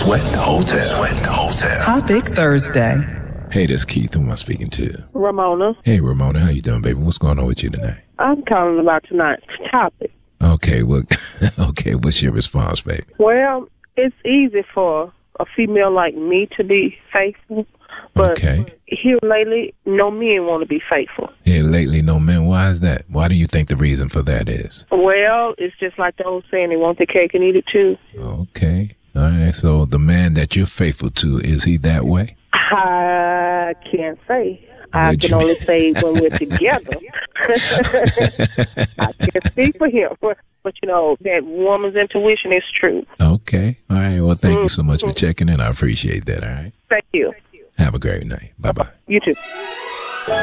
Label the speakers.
Speaker 1: Sweat Hotel. Sweat Hotel.
Speaker 2: Topic Thursday.
Speaker 3: Hey, this is Keith. Who am I speaking to?
Speaker 4: Ramona.
Speaker 3: Hey, Ramona. How you doing, baby? What's going on with you tonight?
Speaker 4: I'm calling about tonight's topic.
Speaker 3: Okay, well, okay, what's your response, baby?
Speaker 4: Well, it's easy for a female like me to be faithful, but here lately, no men want to be faithful.
Speaker 3: Here lately, no men. Why is that? Why do you think the reason for that is?
Speaker 4: Well, it's just like the old saying, they want the cake and eat it too.
Speaker 3: Okay. All right. So the man that you're faithful to, is he that way?
Speaker 4: I can't say. I can only say when we're together. I can't speak for him. But, you know, that woman's intuition is true.
Speaker 3: Okay. All right. Well, thank you so much for checking in. I appreciate that. All right.
Speaker 4: Thank you.
Speaker 3: Have a great night. Bye-bye.
Speaker 4: You too.